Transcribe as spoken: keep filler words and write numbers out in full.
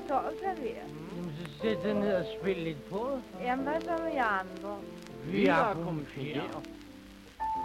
står og klaver. Jamen, så sæt dig ned og spil lidt på. Jamen, hvad så med jer andre? Vi har kommet flere.